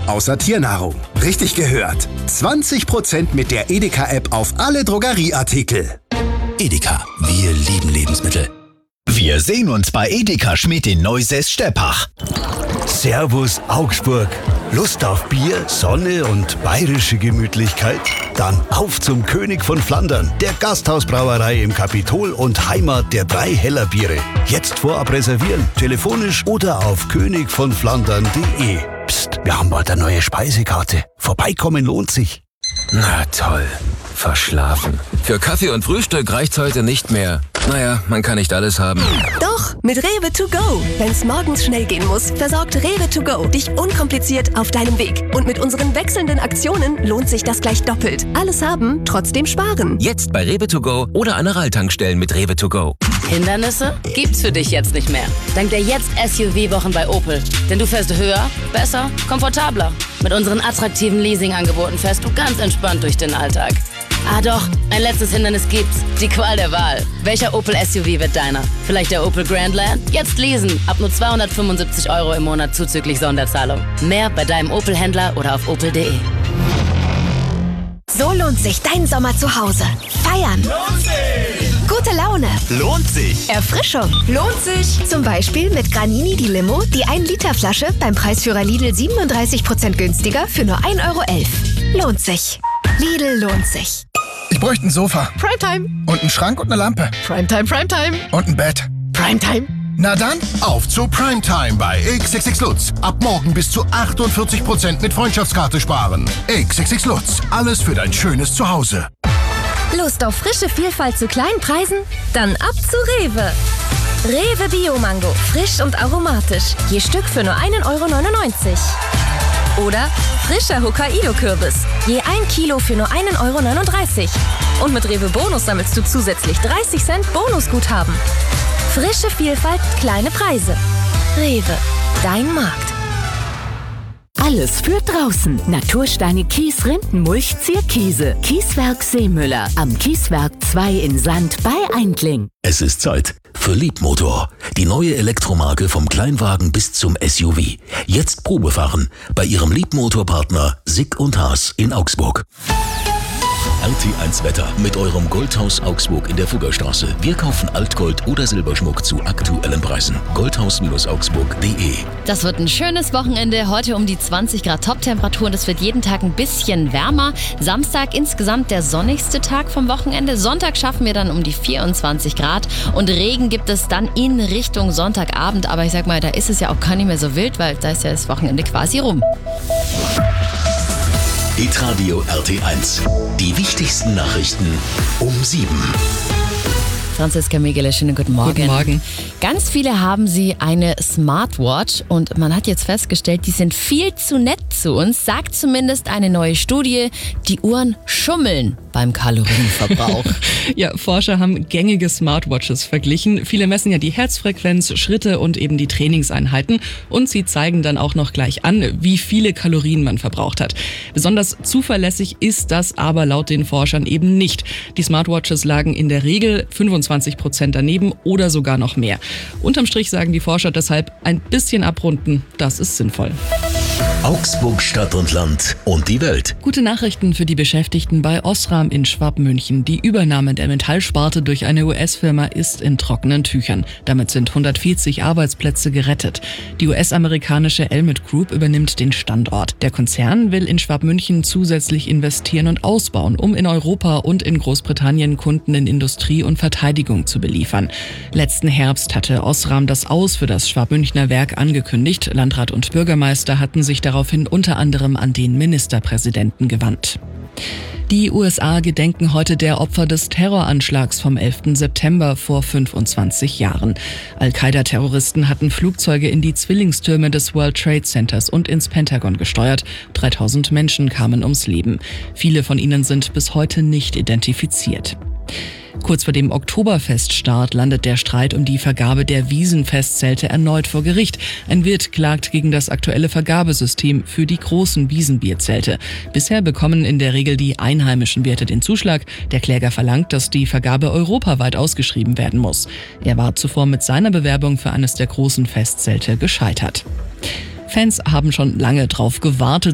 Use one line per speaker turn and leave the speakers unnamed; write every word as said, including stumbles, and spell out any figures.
außer Tiernahrung. Richtig gehört. zwanzig Prozent mit der Edeka-App auf alle Drogerieartikel.
Edeka, wir lieben Lebensmittel.
Wir sehen uns bei Edeka Schmidt in Neusäß-Steppach.
Servus Augsburg. Lust auf Bier, Sonne und bayerische Gemütlichkeit? Dann auf zum König von Flandern, der Gasthausbrauerei im Kapitol und Heimat der drei Heller Biere. Jetzt vorab reservieren, telefonisch oder auf könig von flandern punkt de. Psst, wir haben bald eine neue Speisekarte. Vorbeikommen lohnt sich.
Na toll, verschlafen. Für Kaffee und Frühstück reicht's heute nicht mehr. Naja, man kann nicht alles haben.
Doch, mit Rewe to go. Wenn's morgens schnell gehen muss, versorgt Rewe to go dich unkompliziert auf deinem Weg. Und mit unseren wechselnden Aktionen lohnt sich das gleich doppelt. Alles haben, trotzdem sparen.
Jetzt bei Rewe to go oder an Aral-Tankstellen mit Rewe to go.
Hindernisse gibt's für dich jetzt nicht mehr. Dank der Jetzt-S U V-Wochen bei Opel. Denn du fährst höher, besser, komfortabler. Mit unseren attraktiven Leasing-Angeboten fährst du ganz entspannt durch den Alltag. Ah doch, ein letztes Hindernis gibt's. Die Qual der Wahl. Welcher Opel S U V wird deiner? Vielleicht der Opel Grandland? Jetzt leasen. Ab nur zweihundertfünfundsiebzig Euro im Monat zuzüglich Sonderzahlung. Mehr bei deinem Opel-Händler oder auf opel punkt de.
So lohnt sich dein Sommer zu Hause. Feiern.
Lohnt sich.
Gute Laune.
Lohnt sich.
Erfrischung.
Lohnt sich.
Zum Beispiel mit Granini die Limo, die ein Liter Flasche beim Preisführer Lidl siebenunddreißig Prozent günstiger für nur ein Euro elf. Lohnt sich. Lidl lohnt sich.
Ich bräuchte ein Sofa.
Primetime.
Und einen Schrank und eine Lampe.
Primetime, Primetime.
Und ein Bett.
Primetime.
Na dann,
auf zu Primetime bei X X X Lutz. Ab morgen bis zu achtundvierzig Prozent mit Freundschaftskarte sparen. X X X Lutz. Alles für dein schönes Zuhause.
Lust auf frische Vielfalt zu kleinen Preisen? Dann ab zu Rewe. Rewe Bio-Mango. Frisch und aromatisch. Je Stück für nur einen Euro neunundneunzig. Oder frischer Hokkaido-Kürbis. Je ein Kilo für nur einen Euro neununddreißig. Und mit Rewe Bonus sammelst du zusätzlich dreißig Cent Bonusguthaben. Frische Vielfalt, kleine Preise. Rewe, dein Markt.
Alles für draußen. Natursteine, Kies, Rindenmulch, Zierkiese. Kieswerk Seemüller. Am Kieswerk zwei in Sand bei Eindling.
Es ist Zeit für Liebmotor. Die neue Elektromarke vom Kleinwagen bis zum S U V. Jetzt Probefahren bei Ihrem Liebmotorpartner Sick und Haas in Augsburg. R T eins Wetter mit eurem Goldhaus Augsburg in der Fuggerstraße. Wir kaufen Altgold oder Silberschmuck zu aktuellen Preisen. goldhaus Augsburg punkt de.
Das wird ein schönes Wochenende. Heute um die zwanzig Grad Toptemperatur. Es wird jeden Tag ein bisschen wärmer. Samstag insgesamt der sonnigste Tag vom Wochenende. Sonntag schaffen wir dann um die vierundzwanzig Grad. Und Regen gibt es dann in Richtung Sonntagabend. Aber ich sag mal, da ist es ja auch gar nicht mehr so wild, weil da ist ja das Wochenende quasi rum.
Hitradio R T eins. Die wichtigsten Nachrichten um sieben.
Franziska Megele, schönen guten Morgen.
Guten Morgen.
Ganz viele haben sie eine Smartwatch und man hat jetzt festgestellt, die sind viel zu nett zu uns, sagt zumindest eine neue Studie. Die Uhren schummeln beim Kalorienverbrauch.
Ja, Forscher haben gängige Smartwatches verglichen. Viele messen ja die Herzfrequenz, Schritte und eben die Trainingseinheiten. Und sie zeigen dann auch noch gleich an, wie viele Kalorien man verbraucht hat. Besonders zuverlässig ist das aber laut den Forschern eben nicht. Die Smartwatches lagen in der Regel fünfundzwanzig Prozent daneben oder sogar noch mehr. Unterm Strich sagen die Forscher deshalb, ein bisschen abrunden, das ist sinnvoll.
Augsburg, Stadt und Land und die Welt.
Gute Nachrichten für die Beschäftigten bei Osram in Schwabmünchen. Die Übernahme der Metallsparte durch eine U S-Firma ist in trockenen Tüchern. Damit sind hundertvierzig Arbeitsplätze gerettet. Die U S-amerikanische Elmet Group übernimmt den Standort. Der Konzern will in Schwabmünchen zusätzlich investieren und ausbauen, um in Europa und in Großbritannien Kunden in Industrie und Verteidigung zu beliefern. Letzten Herbst hatte Osram das Aus für das Schwabmünchner Werk angekündigt. Landrat und Bürgermeister hatten sich daraufhin unter anderem an den Ministerpräsidenten gewandt. Die U S A gedenken heute der Opfer des Terroranschlags vom elften September vor fünfundzwanzig Jahren. Al-Qaida-Terroristen hatten Flugzeuge in die Zwillingstürme des World Trade Centers und ins Pentagon gesteuert. dreitausend Menschen kamen ums Leben. Viele von ihnen sind bis heute nicht identifiziert. Kurz vor dem Oktoberfeststart landet der Streit um die Vergabe der Wiesenfestzelte erneut vor Gericht. Ein Wirt klagt gegen das aktuelle Vergabesystem für die großen Wiesenbierzelte. Bisher bekommen in der Regel die einheimischen Wirte den Zuschlag. Der Kläger verlangt, dass die Vergabe europaweit ausgeschrieben werden muss. Er war zuvor mit seiner Bewerbung für eines der großen Festzelte gescheitert. Fans haben schon lange drauf gewartet.